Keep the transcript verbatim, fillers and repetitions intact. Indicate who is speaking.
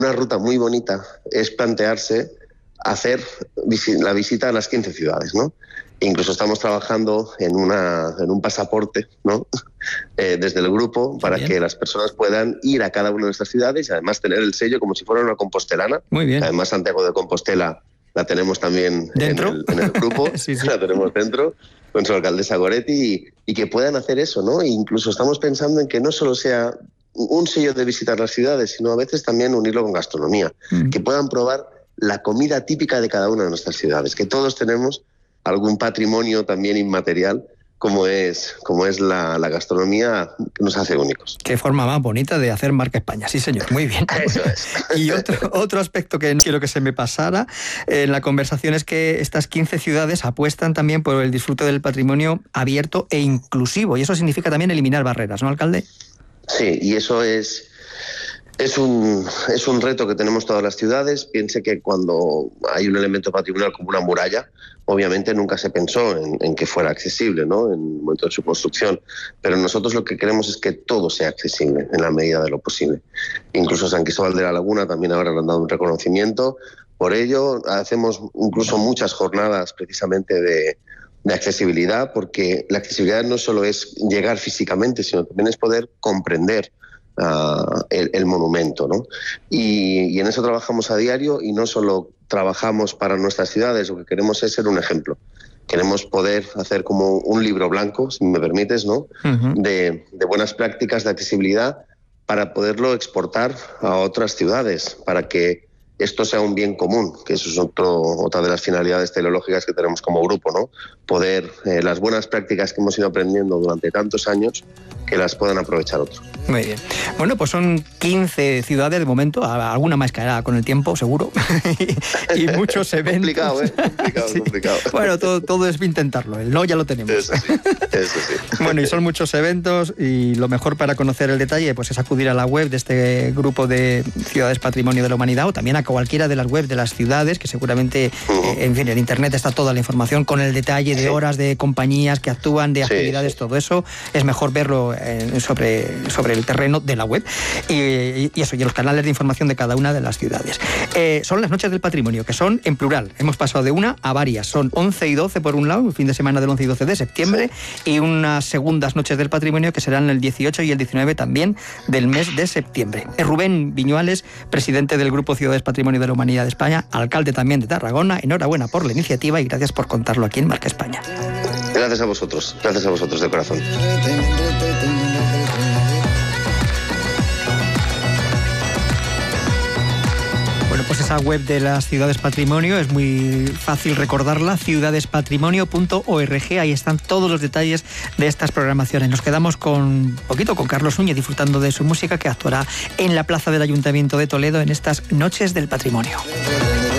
Speaker 1: una ruta muy bonita es plantearse hacer la visita a las quince ciudades, ¿no? Incluso estamos trabajando en, una, en un pasaporte, ¿no? eh, desde el grupo para
Speaker 2: bien.
Speaker 1: que las personas puedan ir a cada una de estas ciudades y además tener el sello como si fuera una compostelana.
Speaker 2: Muy bien.
Speaker 1: Además, Santiago de Compostela la tenemos también
Speaker 2: ¿Dentro?
Speaker 1: En, el, en el grupo,
Speaker 2: sí, sí.
Speaker 1: la tenemos dentro, con su alcaldesa Goretti, y, y que puedan hacer eso, ¿no? E incluso estamos pensando en que no solo sea un sello de visitar las ciudades, sino a veces también unirlo con gastronomía, mm. que puedan probar la comida típica de cada una de nuestras ciudades, que todos tenemos algún patrimonio también inmaterial, como es, como es la, la gastronomía, que nos hace únicos.
Speaker 2: Qué forma más bonita de hacer marca España, sí señor, muy bien.
Speaker 1: Eso es.
Speaker 2: Y otro, otro aspecto que no quiero que se me pasara en la conversación es que estas quince ciudades apuestan también por el disfrute del patrimonio abierto e inclusivo, y eso significa también eliminar barreras, ¿no, alcalde?
Speaker 1: Sí, y eso es... Es un, es un reto que tenemos todas las ciudades. Piense que cuando hay un elemento patrimonial como una muralla, obviamente nunca se pensó en, en que fuera accesible, ¿no? En el momento de su construcción. Pero nosotros lo que queremos es que todo sea accesible en la medida de lo posible. Incluso San Cristóbal de la Laguna también ahora le han dado un reconocimiento. Por ello, hacemos incluso muchas jornadas precisamente de, de accesibilidad, porque la accesibilidad no solo es llegar físicamente, sino también es poder comprender Uh, el, el monumento, ¿no? Y, y en eso trabajamos a diario, y no solo trabajamos para nuestras ciudades, lo que queremos es ser un ejemplo. Queremos poder hacer como un libro blanco, si me permites, ¿no? Uh-huh. de, de buenas prácticas de accesibilidad para poderlo exportar a otras ciudades, para que esto sea un bien común, que eso es otro, otra de las finalidades teleológicas que tenemos como grupo, ¿no? Poder, eh, las buenas prácticas que hemos ido aprendiendo durante tantos años, que las puedan aprovechar otros.
Speaker 2: Muy bien. Bueno, pues son quince ciudades de momento, alguna más caerá con el tiempo, seguro, y, y muchos eventos.
Speaker 1: Complicado, ¿eh? Complicado, sí. complicado.
Speaker 2: Bueno, todo, todo es intentarlo, el no ya lo tenemos.
Speaker 1: Eso sí, eso sí.
Speaker 2: Bueno, y son muchos eventos, y lo mejor para conocer el detalle pues es acudir a la web de este grupo de Ciudades Patrimonio de la Humanidad, o también a cualquiera de las webs de las ciudades, que seguramente, uh-huh. eh, en fin, en internet está toda la información con el detalle de sí. horas, de compañías que actúan, de actividades, sí, sí. todo eso. Es mejor verlo eh, sobre, sobre el terreno de la web y, y eso, y los canales de información de cada una de las ciudades. Eh, son las noches del patrimonio, que son en plural. Hemos pasado de una a varias. Son once y doce por un lado, el fin de semana del once y doce de septiembre, sí. y unas segundas noches del patrimonio que serán el dieciocho y el diecinueve también del mes de septiembre. Eh, Rubén Viñuales, presidente del Grupo Ciudades Patrimonio de la Humanidad de España, alcalde también de Tarragona, enhorabuena por la iniciativa y gracias por contarlo aquí en Marca España.
Speaker 1: Gracias a vosotros, gracias a vosotros de corazón.
Speaker 2: Bueno, pues esa web de las Ciudades Patrimonio es muy fácil recordarla, ciudades patrimonio punto org, ahí están todos los detalles de estas programaciones. Nos quedamos con un poquito con Carlos Núñez disfrutando de su música, que actuará en la plaza del Ayuntamiento de Toledo en estas Noches del Patrimonio.